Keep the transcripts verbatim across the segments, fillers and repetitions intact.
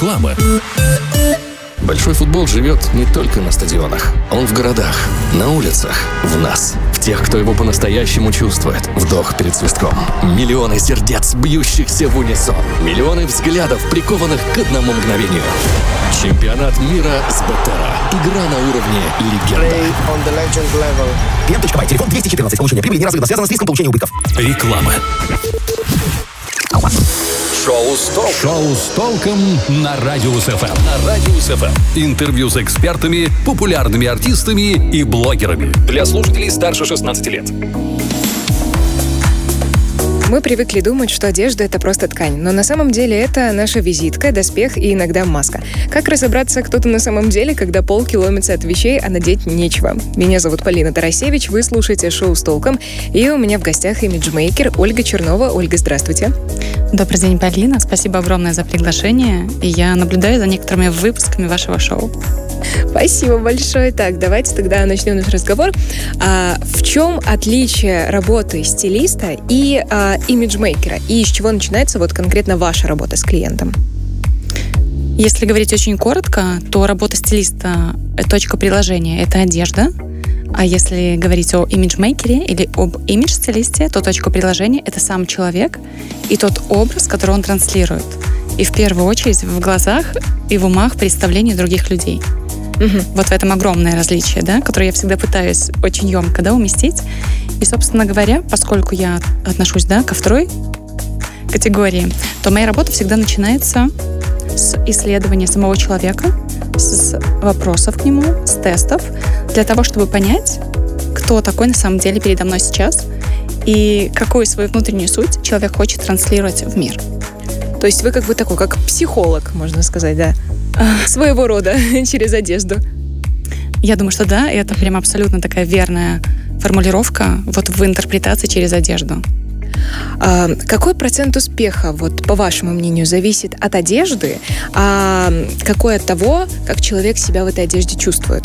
Реклама. Большой футбол живет не только на стадионах. Он в городах, на улицах, в нас. В тех, кто его по-настоящему чувствует. Вдох перед свистком. Миллионы сердец, бьющихся в унисон. Миллионы взглядов, прикованных к одному мгновению. Чемпионат мира с Беттера. Игра на уровне легенда. Клиент.бай, телефон двести четырнадцать. Получение прибыли неразрывно связано с риском получения убытков. Реклама. Шоу с толком. Шоу с толком на Радиус эф эм. На Радиус эф эм. Интервью с экспертами, популярными артистами и блогерами. Для слушателей старше шестнадцати лет. Мы привыкли думать, что одежда — это просто ткань, но на самом деле это наша визитка, доспех и иногда маска. Как разобраться, кто ты на самом деле, когда полки ломятся от вещей, а надеть нечего? Меня зовут Полина Тарасевич, вы слушаете шоу с толком, и у меня в гостях имиджмейкер Ольга Чернова. Ольга, здравствуйте. Добрый день, Полина. Спасибо огромное за приглашение. И я наблюдаю за некоторыми выпусками вашего шоу. Спасибо большое. Так, давайте тогда начнем наш разговор. А, в чем отличие работы стилиста и а, имиджмейкера? И с чего начинается вот конкретно ваша работа с клиентом? Если говорить очень коротко, то работа стилиста — точка приложения — это одежда. А если говорить о имиджмейкере или об имидж-стилисте, то точка приложения — это сам человек и тот образ, который он транслирует. И в первую очередь в глазах и в умах представлений других людей. Угу. Вот в этом огромное различие, да, которое я всегда пытаюсь очень емко, да, уместить. И, собственно говоря, поскольку я отношусь, да, ко второй категории, то моя работа всегда начинается с исследования самого человека, с вопросов к нему, с тестов, для того, чтобы понять, кто такой на самом деле передо мной сейчас и какую свою внутреннюю суть человек хочет транслировать в мир. То есть вы как бы такой, как психолог, можно сказать, да? Своего рода, через одежду. Я думаю, что да, и это прям абсолютно такая верная формулировка вот в интерпретации через одежду. А какой процент успеха, вот по вашему мнению, зависит от одежды, а какой от того, как человек себя в этой одежде чувствует?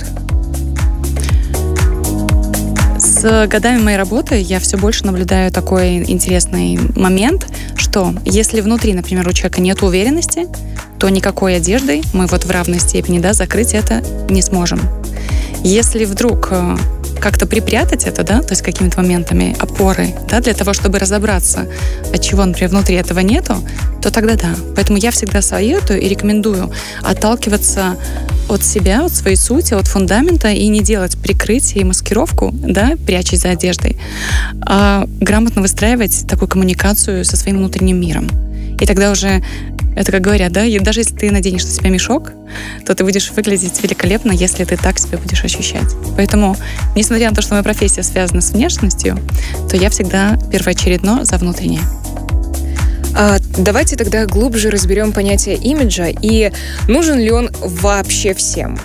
С годами моей работы я все больше наблюдаю такой интересный момент, что если внутри, например, у человека нет уверенности, то никакой одеждой мы вот в равной степени, да, закрыть это не сможем. Если вдруг как-то припрятать это, да, то есть какими-то моментами опоры, да, для того, чтобы разобраться, от чего, например, внутри этого нету, то тогда да. Поэтому я всегда советую и рекомендую отталкиваться от себя, от своей сути, от фундамента и не делать прикрытие и маскировку, да, прячась за одеждой, а грамотно выстраивать такую коммуникацию со своим внутренним миром. И тогда уже, это как говорят, да, и даже если ты наденешь на себя мешок, то ты будешь выглядеть великолепно, если ты так себя будешь ощущать. Поэтому, несмотря на то, что моя профессия связана с внешностью, то я всегда первоочередно за внутреннее. А, давайте тогда глубже разберем понятие имиджа и нужен ли он вообще всем?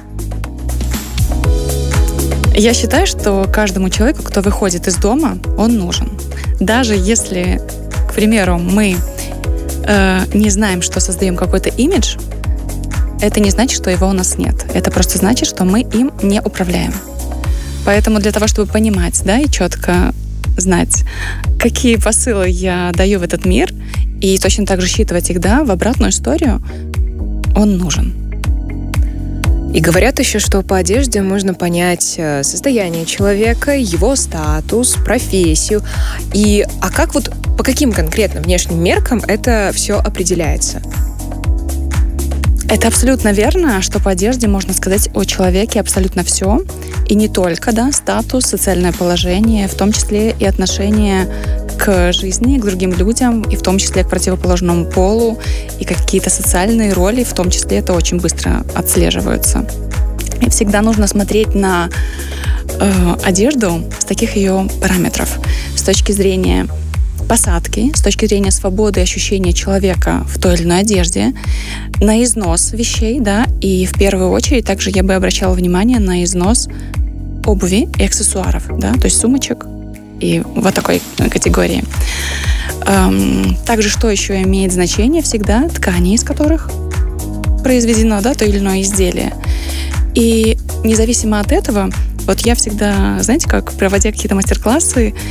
Я считаю, что каждому человеку, кто выходит из дома, он нужен. Даже если, к примеру, мы э, не знаем, что создаем какой-то имидж, это не значит, что его у нас нет. Это просто значит, что мы им не управляем. Поэтому для того, чтобы понимать, да, и четко знать, какие посылы я даю в этот мир, и точно так же считывать их, да, в обратную историю, он нужен. И говорят еще, что по одежде можно понять состояние человека, его статус, профессию. И, а как вот, по каким конкретно внешним меркам это все определяется? Это абсолютно верно, что по одежде можно сказать о человеке абсолютно все. И не только, да, статус, социальное положение, в том числе и отношение к жизни, к другим людям, и в том числе к противоположному полу, и какие-то социальные роли, в том числе это очень быстро отслеживаются. И всегда нужно смотреть на э, одежду с таких ее параметров, с точки зрения посадки, с точки зрения свободы и ощущения человека в той или иной одежде, на износ вещей, да, и в первую очередь также я бы обращала внимание на износ обуви и аксессуаров, да, то есть сумочек и вот такой категории. Эм, также что еще имеет значение всегда? Ткани, из которых произведено, да, то или иное изделие. И независимо от этого, вот я всегда, знаете, как проводя какие-то мастер-классы,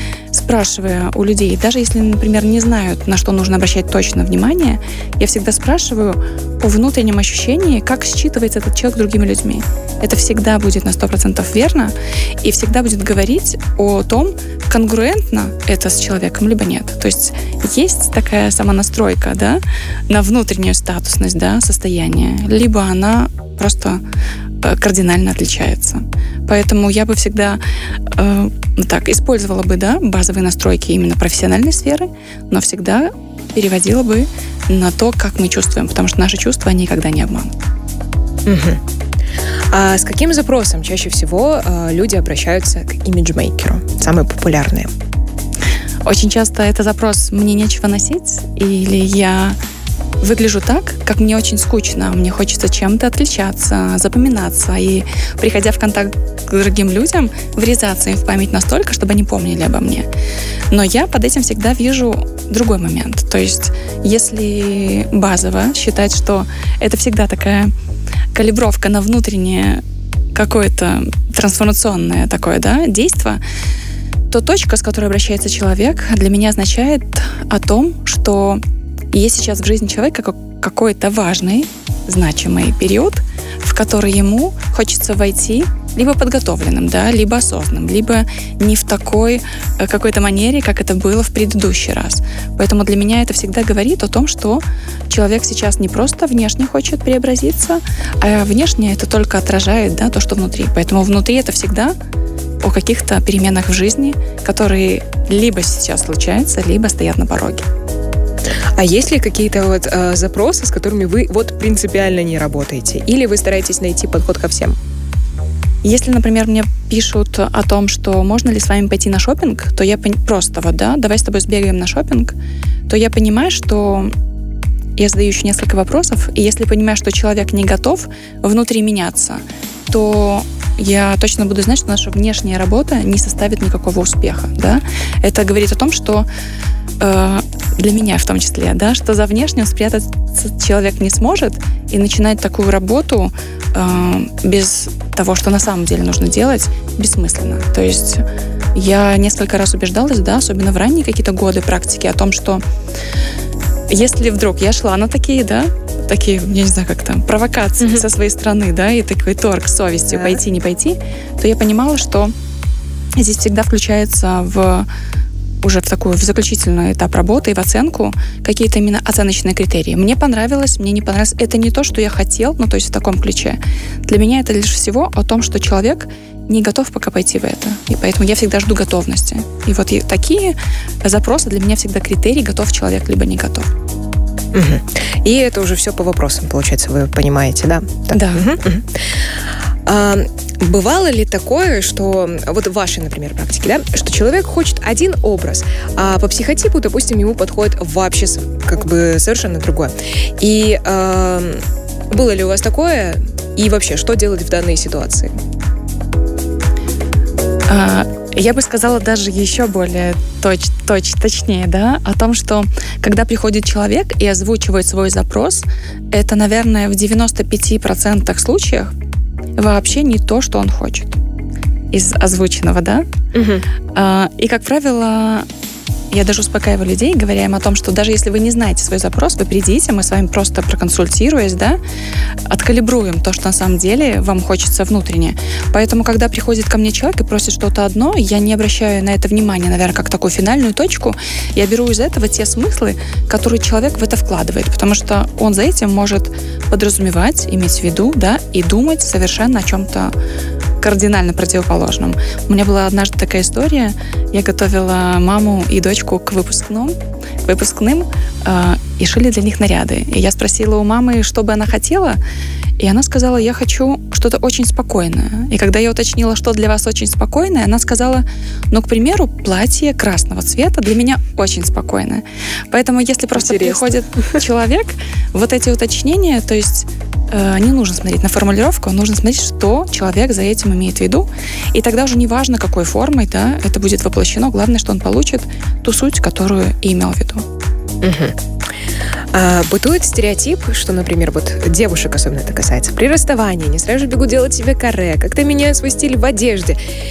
спрашивая у людей, даже если, например, не знают, на что нужно обращать точно внимание, я всегда спрашиваю о внутреннем ощущении, как считывается этот человек другими людьми. Это всегда будет на сто процентов верно и всегда будет говорить о том, конгруентно это с человеком, либо нет. То есть есть такая самонастройка, да, на внутреннюю статусность, да, состояния, либо она просто кардинально отличается. Поэтому я бы всегда э, так использовала бы, да, базовые настройки именно профессиональной сферы, но всегда переводила бы на то, как мы чувствуем, потому что наши чувства никогда не обманут. Угу. А с каким запросом чаще всего э, люди обращаются к имиджмейкеру? Самые популярные. Очень часто это запрос «мне нечего носить» или «я выгляжу так, как мне очень скучно, мне хочется чем-то отличаться, запоминаться и, приходя в контакт к другим людям, врезаться им в память настолько, чтобы они помнили обо мне». Но я под этим всегда вижу другой момент. То есть, если базово считать, что это всегда такая калибровка на внутреннее какое-то трансформационное такое, да, действие, то точка, с которой обращается человек, для меня означает о том, что есть сейчас в жизни человека какой-то важный, значимый период, в который ему хочется войти либо подготовленным, да, либо осознанным, либо не в такой какой-то манере, как это было в предыдущий раз. Поэтому для меня это всегда говорит о том, что человек сейчас не просто внешне хочет преобразиться, а внешне это только отражает, да, то, что внутри. Поэтому внутри это всегда о каких-то переменах в жизни, которые либо сейчас случаются, либо стоят на пороге. А есть ли какие-то вот э, запросы, с которыми вы вот принципиально не работаете? Или вы стараетесь найти подход ко всем? Если, например, мне пишут о том, что можно ли с вами пойти на шопинг, то я пон... просто вот, да, давай с тобой сбегаем на шопинг, то я понимаю, что я задаю еще несколько вопросов, и если понимаю, что человек не готов внутри меняться, то я точно буду знать, что наша внешняя работа не составит никакого успеха, да. Это говорит о том, что э, для меня в том числе, да, что за внешним спрятаться человек не сможет, и начинать такую работу э, без того, что на самом деле нужно делать, бессмысленно. То есть я несколько раз убеждалась, да, особенно в ранние какие-то годы практики, о том, что если вдруг я шла на такие, да, такие, я не знаю, как там, провокации mm-hmm. со своей стороны, да, и такой торг с совестью, yeah. пойти, не пойти, то я понимала, что здесь всегда включается в уже в такую в заключительный этап работы и в оценку какие-то именно оценочные критерии. Мне понравилось, мне не понравилось. Это не то, что я хотел, ну, то есть в таком ключе. Для меня это лишь всего о том, что человек не готов пока пойти в это. И поэтому я всегда жду готовности. И вот и такие запросы для меня всегда критерий, готов человек, либо не готов. Угу. И это уже все по вопросам, получается, вы понимаете, да? Так. Да. Угу. Угу. А, бывало ли такое, что вот в вашей, например, практике, да, что человек хочет один образ, а по психотипу, допустим, ему подходит вообще как бы совершенно другое. И а, было ли у вас такое? И вообще, что делать в данной ситуации? А, я бы сказала даже еще более точ, точ, точнее, да, о том, что когда приходит человек и озвучивает свой запрос, это, наверное, в девяносто пять процентов случаев вообще не то, что он хочет из озвученного, да? Угу. А, и, как правило, я даже успокаиваю людей, говоря им о том, что даже если вы не знаете свой запрос, вы придите, мы с вами просто проконсультируясь, да, откалибруем то, что на самом деле вам хочется внутренне. Поэтому, когда приходит ко мне человек и просит что-то одно, я не обращаю на это внимания, наверное, как такую финальную точку. Я беру из этого те смыслы, которые человек в это вкладывает, потому что он за этим может подразумевать, иметь в виду, да, и думать совершенно о чем-то кардинально противоположном. У меня была однажды такая история. Я готовила маму и дочку к выпускным, к выпускным э, и шили для них наряды. И я спросила у мамы, что бы она хотела, и она сказала, я хочу что-то очень спокойное. И когда я уточнила, что для вас очень спокойное, она сказала, ну, к примеру, платье красного цвета для меня очень спокойное. Поэтому если просто Интересно. приходит человек, вот эти уточнения, то есть э, не нужно смотреть на формулировку, нужно смотреть, что человек за этим имеет в виду. И тогда уже не важно, какой формой, да, это будет воплощено. Главное, что он получит ту суть, которую и имел в виду. Угу. А, бытует стереотип, что, например, вот девушек особенно это касается, при расставании они сразу же бегут делать себе каре, как-то меняют свой стиль в одежде.